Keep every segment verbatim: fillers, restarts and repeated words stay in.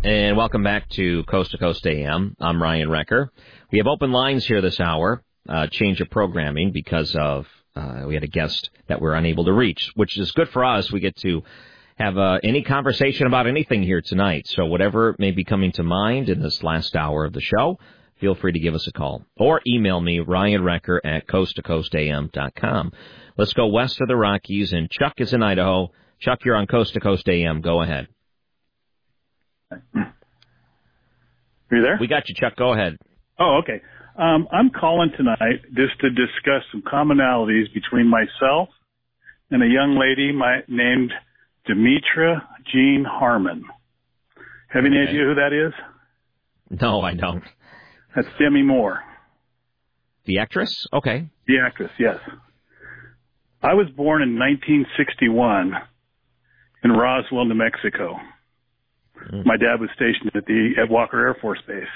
And welcome back to Coast to Coast A M. I'm Ryan Recker. We have open lines here this hour, uh, change of programming because of uh, we had a guest that we're unable to reach, which is good for us. We get to have uh, any conversation about anything here tonight. So whatever may be coming to mind in this last hour of the show, feel free to give us a call or email me, Ryan Recker at coast to coast a m dot com. Let's go west of the Rockies, and Chuck is in Idaho. Chuck, you're on Coast to Coast A M. Go ahead. Are you there? We got you, Chuck. Go ahead. Oh, okay. Um, I'm calling tonight just to discuss some commonalities between myself and a young lady my, named Demetra Jean Harmon. Have any Okay. idea who that is? No, I don't. That's Demi Moore. The actress? Okay. The actress, yes. I was born in nineteen sixty-one in Roswell, New Mexico. Mm. My dad was stationed at the at Walker Air Force Base.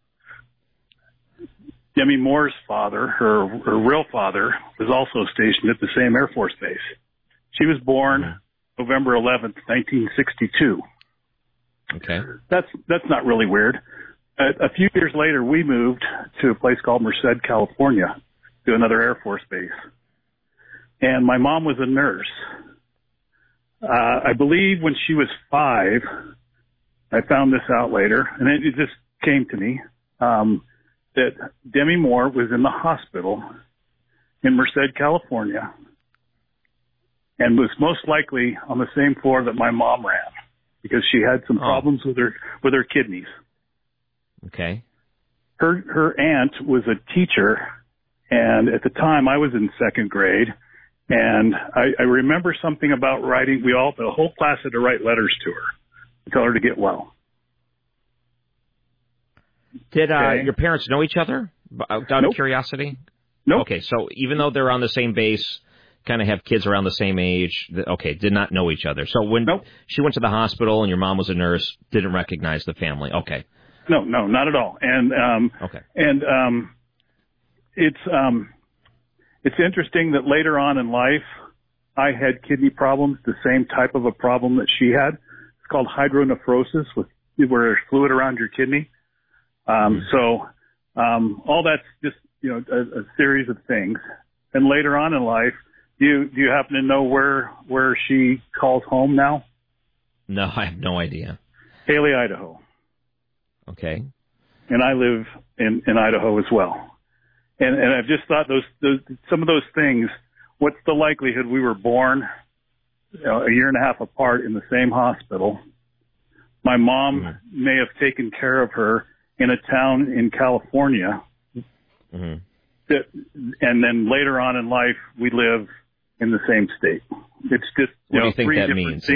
Demi Moore's father, her, her real father, was also stationed at the same Air Force Base. She was born mm. November eleventh, nineteen sixty-two. Okay. That's that's not really weird. A, a few years later, we moved to a place called Merced, California, to another Air Force base. And my mom was a nurse. Uh, I believe when she was five, I found this out later, and it, it just came to me, um, that Demi Moore was in the hospital in Merced, California, and was most likely on the same floor that my mom ran, because she had some oh. problems with her with her kidneys. Okay. Her her aunt was a teacher, and at the time I was in second grade, and I, I remember something about writing. We all the whole class had to write letters to her to tell her to get well. Did uh, okay. your parents know each other? Out nope. of curiosity? Nope. Okay, so even though they're on the same base, kind of have kids around the same age, okay, did not know each other. So when nope. she went to the hospital and your mom was a nurse, didn't recognize the family. Okay. No, no, not at all. And um, okay. And um, it's um, it's interesting that later on in life, I had kidney problems, the same type of a problem that she had. It's called hydronephrosis, with where there's fluid around your kidney. Um, mm-hmm. So um, all that's just you know a, a series of things. And later on in life, do you do you happen to know where where she calls home now? No, I have no idea. Haley, Idaho. Okay. And I live in, in Idaho as well. And and I've just thought those, those some of those things. What's the likelihood we were born you know, a year and a half apart in the same hospital? My mom mm-hmm. may have taken care of her in a town in California. Mm-hmm. That, and then later on in life, we live in the same state. It's just you what know, do you think three that different means? things.